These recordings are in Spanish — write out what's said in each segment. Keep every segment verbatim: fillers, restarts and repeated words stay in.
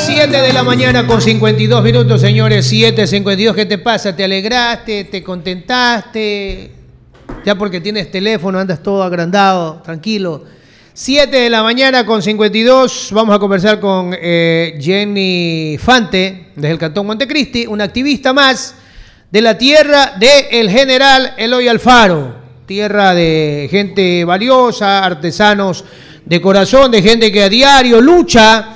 siete de la mañana con cincuenta y dos minutos, señores. siete cincuenta y dos. ¿Qué te pasa? ¿Te alegraste? ¿Te contentaste? Ya porque tienes teléfono, andas todo agrandado, tranquilo. siete de la mañana con cincuenta y dos. Vamos a conversar con eh, Jenny Fante, desde el Cantón Montecristi, una activista más de la tierra del general Eloy Alfaro. Tierra de gente valiosa, artesanos de corazón, de gente que a diario lucha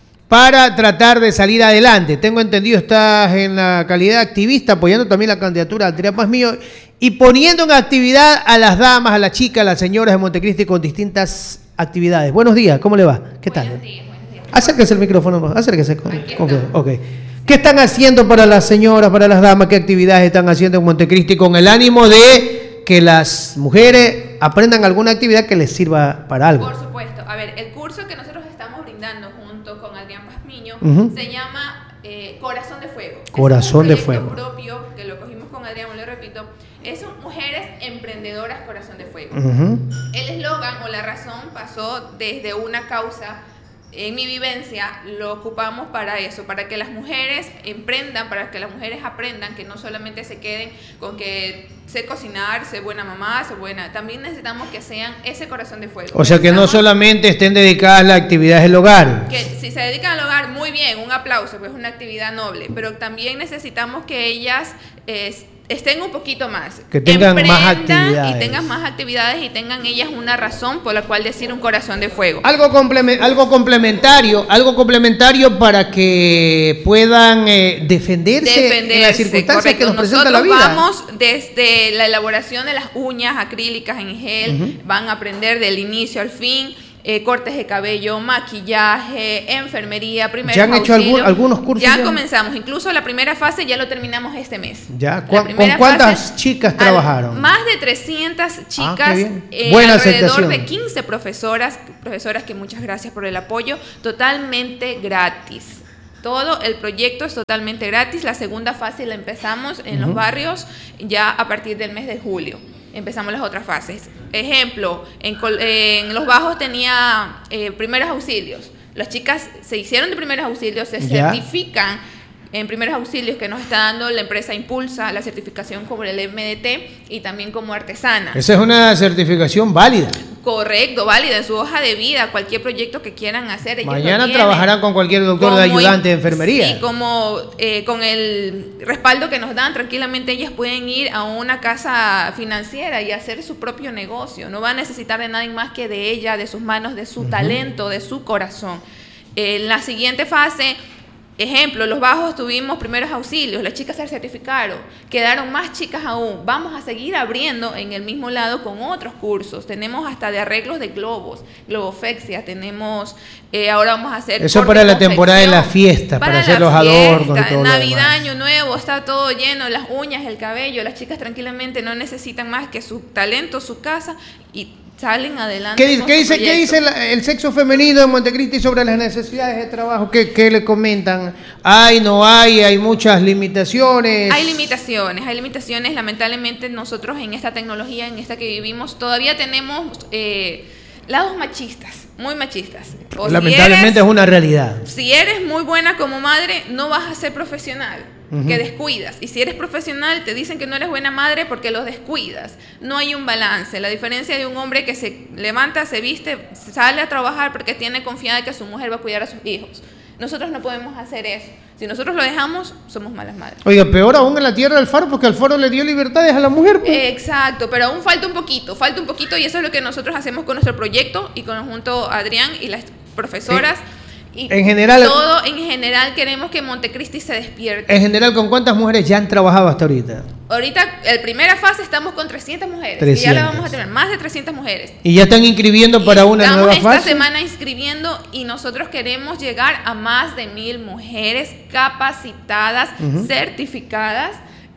para tratar de salir adelante. Tengo entendido, estás en la calidad de activista, apoyando también la candidatura de Adrián Pazmiño y poniendo en actividad a las damas, a las chicas, a las señoras de Montecristi con distintas actividades. Buenos días, ¿cómo le va? ¿Qué tal? Buenos días, buenos días. Acérquese el micrófono, acérquese. Con, con, está. okay. ¿Qué están haciendo para las señoras, para las damas? ¿Qué actividades están haciendo en Montecristi con el ánimo de que las mujeres aprendan alguna actividad que les sirva para algo? Por supuesto. A ver, el curso que nosotros estamos brindando junto con Adrián Pazmiño Uh-huh. se llama eh, Corazón de Fuego. Corazón es de un Fuego. propio, que lo cogimos con Adrián, lo repito, es un Mujeres Emprendedoras Corazón de Fuego. Uh-huh. El eslogan o la razón pasó desde una causa. En mi vivencia lo ocupamos para eso, para que las mujeres emprendan, para que las mujeres aprendan, que no solamente se queden con que sé cocinar, sé buena mamá, sé buena. También necesitamos que sean ese corazón de fuego. O sea, que no solamente estén dedicadas a las actividades del hogar. Que si se dedican al hogar, muy bien, un aplauso, pues es una actividad noble, pero también necesitamos que ellas eh, estén un poquito más. Que tengan más actividades. Y tengan más actividades y tengan ellas una razón por la cual decir un corazón de fuego. Algo, complement, algo complementario, algo complementario para que puedan eh, defenderse, defenderse en las circunstancias correcto. Que nos presenta la vida. Nosotros vamos desde la elaboración de las uñas acrílicas en gel, uh-huh. van a aprender del inicio al fin. Eh, cortes de cabello, maquillaje, enfermería, primeros ¿Ya han hecho algún, algunos cursos? Ya, ya comenzamos, incluso la primera fase ya lo terminamos este mes. Ya, ¿con cuántas fase, chicas trabajaron? Más de trescientas chicas, ah, eh, Buena alrededor aceptación. de quince profesoras, profesoras que muchas gracias por el apoyo, totalmente gratis. Todo el proyecto es totalmente gratis. La segunda fase la empezamos en uh-huh. los barrios ya a partir del mes de julio. Empezamos las otras fases. Ejemplo, en, en Los Bajos tenía eh, primeros auxilios. Las chicas se hicieron de primeros auxilios, se ¿Ya? certifican en primeros auxilios que nos está dando la empresa Impulsa, la certificación como el M D T y también como artesana. Esa es una certificación válida. Correcto, válida en su hoja de vida, cualquier proyecto que quieran hacer. Ellos Mañana trabajarán con cualquier doctor como de ayudante de enfermería. Sí, como eh, con el respaldo que nos dan, tranquilamente ellas pueden ir a una casa financiera y hacer su propio negocio. No va a necesitar de nadie más que de ella, de sus manos, de su uh-huh. talento, de su corazón. En eh, la siguiente fase... Ejemplo, Los Bajos tuvimos primeros auxilios, las chicas se certificaron, quedaron más chicas aún. Vamos a seguir abriendo en el mismo lado con otros cursos. Tenemos hasta de arreglos de globos, globofexia, tenemos, eh, ahora vamos a hacer... Eso para la temporada de la fiesta, para, para hacer los fiesta, adornos y todo Navidad, Año Nuevo, está todo lleno, las uñas, el cabello, las chicas tranquilamente no necesitan más que su talento, su casa y... salen adelante. ¿Qué, ¿qué dice, ¿qué dice el, el sexo femenino en Montecristi sobre las necesidades de trabajo? ¿Qué, qué le comentan? ¿Hay, no hay? ¿Hay muchas limitaciones? Hay limitaciones, hay limitaciones. Lamentablemente nosotros en esta tecnología, en esta que vivimos, todavía tenemos eh, lados machistas, muy machistas. O Lamentablemente si eres, es una realidad. Si eres muy buena como madre, no vas a ser profesional. Uh-huh. Que descuidas, y si eres profesional te dicen que no eres buena madre porque los descuidas. No hay un balance. La diferencia de un hombre que se levanta, se viste, sale a trabajar porque tiene confianza de que su mujer va a cuidar a sus hijos. Nosotros no podemos hacer eso. Si nosotros lo dejamos, somos malas madres. Oiga, peor aún en la tierra del Faro, porque Alfaro le dio libertades a la mujer. Pues. Exacto, pero aún falta un poquito, falta un poquito, y eso es lo que nosotros hacemos con nuestro proyecto y conjunto Adrián y las profesoras. Eh. Y en general, todo en general queremos que Montecristi se despierte. En general, ¿con cuántas mujeres ya han trabajado hasta ahorita? Ahorita, en primera fase, estamos con trescientas mujeres. trescientas. Y ya la vamos a tener, más de trescientas mujeres. Y ya están inscribiendo para y una nueva fase. Estamos esta semana inscribiendo y nosotros queremos llegar a más de mil mujeres capacitadas, uh-huh. certificadas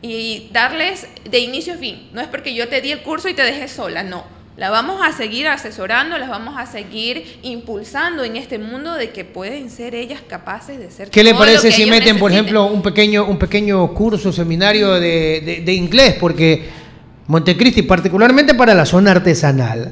y darles de inicio a fin. No es porque yo te di el curso y te dejé sola, no. La vamos a seguir asesorando, las vamos a seguir impulsando en este mundo de que pueden ser ellas capaces de ser. ¿Qué le parece si meten, necesiten? Por ejemplo, un pequeño, un pequeño curso, seminario de, de, de inglés? Porque Montecristi, particularmente para la zona artesanal,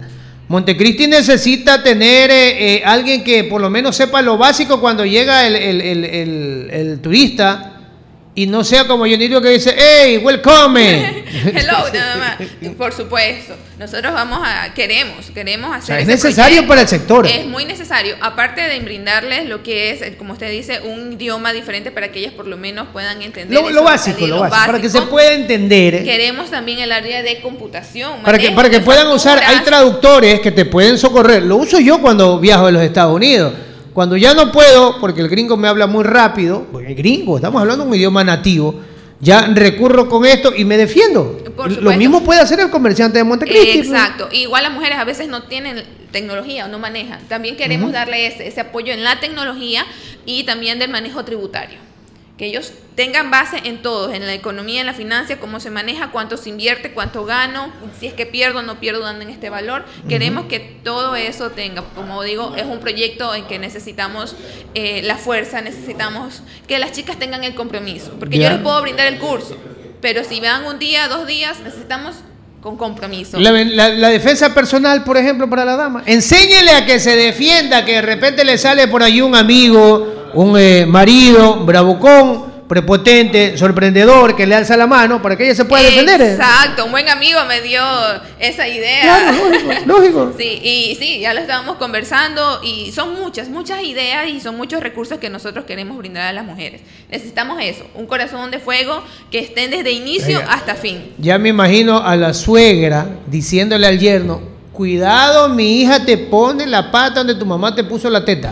Montecristi necesita tener eh, eh, alguien que por lo menos sepa lo básico cuando llega el, el, el, el, el turista y no sea como yo digo que dice, hey, welcome. Hello, nada más. Por supuesto. Nosotros vamos a, queremos, queremos hacer. O sea, es ese necesario proyecto. para el sector. Es muy necesario. Aparte de brindarles lo que es, como usted dice, un idioma diferente para que ellas por lo menos puedan entender. Lo, lo básico, lo, lo básico, básico, para que se pueda entender. Queremos también el área de computación. Para que, para que puedan usar, hay traductores que te pueden socorrer. Lo uso yo cuando viajo a los Estados Unidos. Cuando ya no puedo, porque el gringo me habla muy rápido, porque el gringo, estamos hablando un idioma nativo, ya recurro con esto y me defiendo. Lo mismo puede hacer el comerciante de Montecristi. Exacto. Igual las mujeres a veces no tienen tecnología o no manejan. También queremos uh-huh. darle ese, ese apoyo en la tecnología y también del manejo tributario. Que ellos tengan base en todo, en la economía, en la financia, cómo se maneja, cuánto se invierte, cuánto gano, si es que pierdo o no pierdo dando en este valor. Uh-huh. Queremos que todo eso tenga, como digo, es un proyecto en que necesitamos eh, la fuerza, necesitamos que las chicas tengan el compromiso, porque yeah. yo les puedo brindar el curso, pero si me dan un día, dos días, necesitamos con compromiso. La, la, la defensa personal, por ejemplo, para la dama. Enséñele a que se defienda, que de repente le sale por ahí un amigo, un eh, marido bravucón, prepotente, sorprendedor, que le alza la mano para que ella se pueda defender. Exacto, un buen amigo me dio esa idea. Claro, lógico, lógico. Sí, y sí, ya lo estábamos conversando y son muchas, muchas ideas y son muchos recursos que nosotros queremos brindar a las mujeres. Necesitamos eso, un corazón de fuego que estén desde inicio Oiga, hasta fin. Ya me imagino a la suegra diciéndole al yerno, cuidado, mi hija te pone la pata donde tu mamá te puso la teta.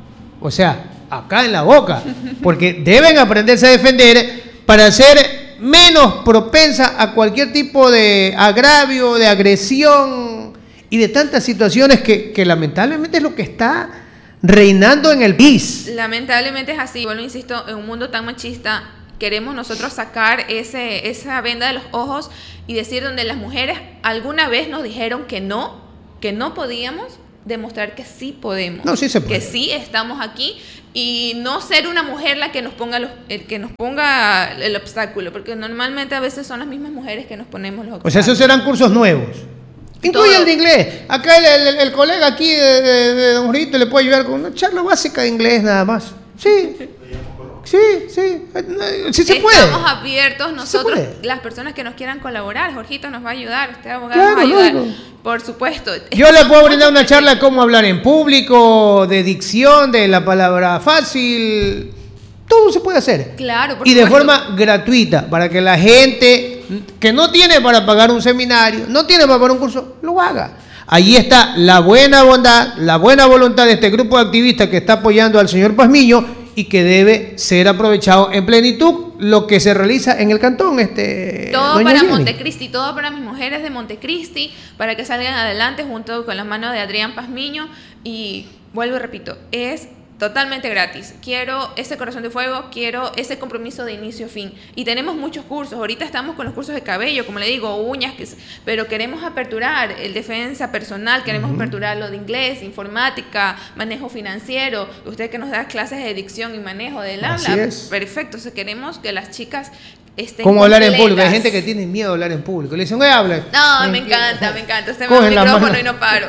O sea, acá en la boca, porque deben aprenderse a defender para ser menos propensa a cualquier tipo de agravio, de agresión y de tantas situaciones que, que lamentablemente es lo que está reinando en el país. Lamentablemente es así, bueno, insisto, en un mundo tan machista queremos nosotros sacar ese, esa venda de los ojos y decir donde las mujeres alguna vez nos dijeron que no, que no podíamos, demostrar que sí podemos, no, sí se puede. Que sí estamos aquí y no ser una mujer la que nos ponga los, el que nos ponga el obstáculo, porque normalmente a veces son las mismas mujeres que nos ponemos los obstáculos. O sea, esos serán cursos nuevos. Incluye el de inglés. Acá el, el, el colega aquí de, de, de Don Jorito le puede ayudar con una charla básica de inglés nada más. Sí. Sí, sí, sí se puede. Estamos abiertos nosotros, las personas que nos quieran colaborar. Jorgito nos va a ayudar, usted abogado claro, nos va a ayudar, luego. Por supuesto. Yo le puedo brindar una charla de cómo hablar en público, de dicción, de la palabra fácil. Todo se puede hacer. Claro, por y de supuesto. forma gratuita, para que la gente que no tiene para pagar un seminario, no tiene para pagar un curso, lo haga. Allí está la buena bondad, la buena voluntad de este grupo de activistas que está apoyando al señor Pazmiño y que debe ser aprovechado en plenitud lo que se realiza en el cantón. Este, todo doña para Jenny. Montecristi, todo para mis mujeres de Montecristi, para que salgan adelante junto con las manos de Adrián Pazmiño. Y vuelvo y repito, es totalmente gratis. Quiero ese corazón de fuego, quiero ese compromiso de inicio a fin. Y tenemos muchos cursos. Ahorita estamos con los cursos de cabello, como le digo, uñas, que, pero queremos aperturar el defensa personal, queremos uh-huh. aperturar lo de inglés, informática, manejo financiero. Usted que nos da clases de dicción y manejo del habla, perfecto. O sea, queremos que las chicas estén ¿Cómo hablar en público? Hay gente que tiene miedo a hablar en público. Le dicen, oye, habla. No, no me entiendo. encanta, me encanta. Usted me da un micrófono y no paro.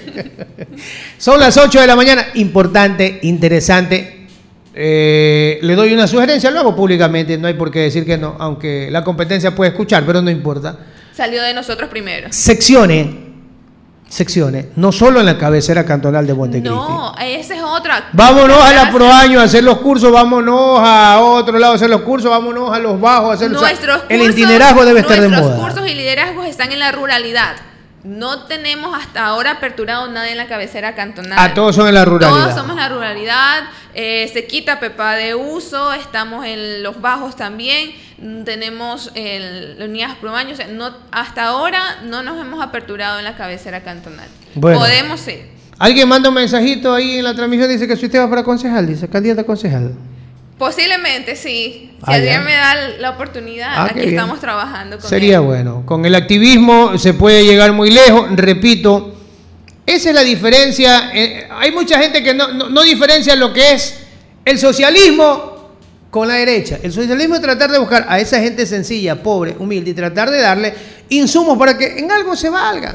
Son las ocho de la mañana. Importante, interesante. Eh, le doy una sugerencia, lo hago públicamente. No hay por qué decir que no, aunque la competencia puede escuchar, pero no importa. Salió de nosotros primero. Secciones. Secciones, no solo en la cabecera cantonal de Montecristi. No, esa es otra. Vámonos a la Proaño a hacer los cursos, vámonos a otro lado a hacer los cursos, vámonos a los bajos a hacer los cursos. El itinerazgo debe estar de moda. Nuestros cursos y liderazgos están en la ruralidad. No tenemos hasta ahora aperturado nada en la cabecera cantonal. Ah, todos son en la ruralidad. Todos somos en la ruralidad. Eh, se quita Pepa de uso, estamos en los bajos también. Tenemos el, el Unidades Proaño. O sea, no, hasta ahora no nos hemos aperturado en la cabecera cantonal. Bueno, podemos ser. Alguien manda un mensajito ahí en la transmisión, dice que si usted va para concejal, dice candidata a concejal. Posiblemente sí. Si ah, Adrián me da la oportunidad, ah, aquí bien. Estamos trabajando con Sería él. Bueno. Con el activismo se puede llegar muy lejos. Repito, esa es la diferencia. Eh, hay mucha gente que no, no, no diferencia lo que es el socialismo con la derecha. El socialismo es tratar de buscar a esa gente sencilla, pobre, humilde y tratar de darle insumos para que en algo se valgan.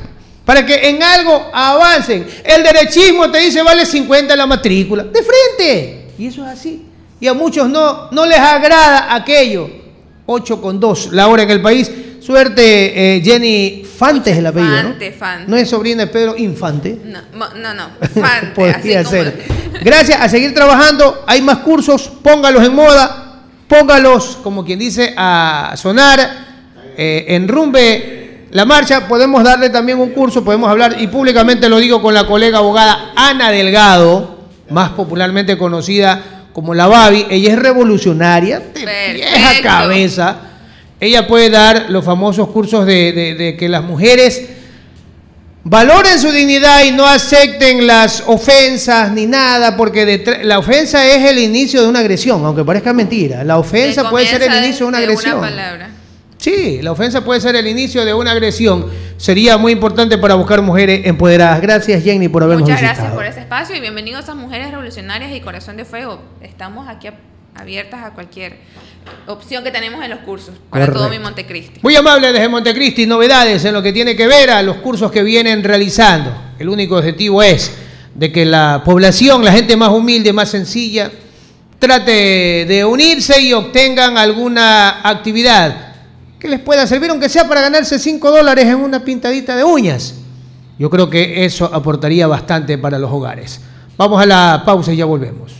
para que en algo avancen. El derechismo te dice vale cincuenta la matrícula. De frente. Y eso es así. Y a muchos no, no les agrada aquello. ocho con dos la hora en el país. Suerte, eh, Jenny Fantes es el apellido, Fante, ¿no? Fante. No es sobrina de Pedro Infante. No, no, no. Fante. Podría así ser. como... Gracias, a seguir trabajando. Hay más cursos, póngalos en moda, póngalos, como quien dice, a sonar. Eh, enrumbe la marcha. Podemos darle también un curso, podemos hablar, y públicamente lo digo con la colega abogada Ana Delgado, más popularmente conocida como la Babi. Ella es revolucionaria, de pies a cabeza. Ella puede dar los famosos cursos de, de, de que las mujeres valoren su dignidad y no acepten las ofensas ni nada, porque de, la ofensa es el inicio de una agresión, aunque parezca mentira. La ofensa puede ser el inicio de una agresión. Una palabra. Sí, la ofensa puede ser el inicio de una agresión. Sería muy importante para buscar mujeres empoderadas. Gracias, Jenny, por habernos Muchas visitado. gracias por ese espacio y bienvenidos a Mujeres Revolucionarias y Corazón de Fuego. Estamos aquí abiertas a cualquier opción que tenemos en los cursos para Correcto. todo mi Montecristi. Muy amable desde Montecristi, novedades en lo que tiene que ver a los cursos que vienen realizando. El único objetivo es de que la población, la gente más humilde, más sencilla, trate de unirse y obtengan alguna actividad que les pueda servir, aunque sea para ganarse cinco dólares en una pintadita de uñas. Yo creo que eso aportaría bastante para los hogares. Vamos a la pausa y ya volvemos.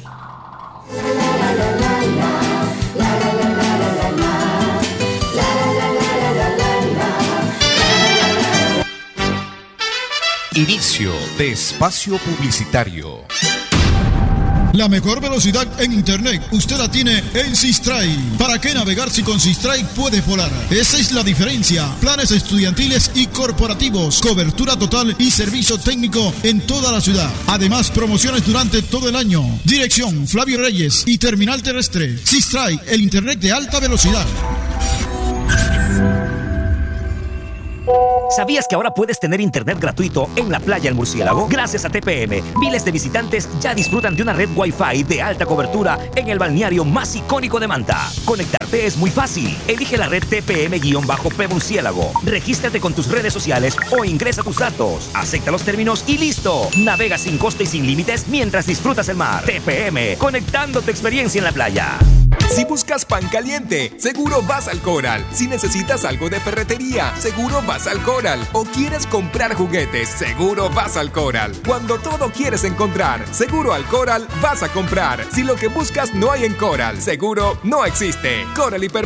Inicio de espacio publicitario. La mejor velocidad en internet usted la tiene en Sistrike. ¿Para qué navegar si con Sistrike puedes volar? Esa es la diferencia. Planes estudiantiles y corporativos, cobertura total y servicio técnico en toda la ciudad. Además, promociones durante todo el año. Dirección Flavio Reyes y terminal terrestre. Sistrike, el internet de alta velocidad. ¿Sabías que ahora puedes tener internet gratuito en la playa El Murciélago? Gracias a T P M, miles de visitantes ya disfrutan de una red Wi-Fi de alta cobertura en el balneario más icónico de Manta. Conectarte es muy fácil. Elige la red T P M-P Murciélago. Regístrate con tus redes sociales o ingresa tus datos. Acepta los términos y listo. Navega sin coste y sin límites mientras disfrutas el mar. T P M, conectando tu experiencia en la playa. Si buscas pan caliente, seguro vas al Coral. Si necesitas algo de ferretería, seguro vas al Coral. O quieres comprar juguetes, seguro vas al Coral. Cuando todo quieres encontrar, seguro al Coral vas a comprar. Si lo que buscas no hay en Coral, seguro no existe. Coral Hiper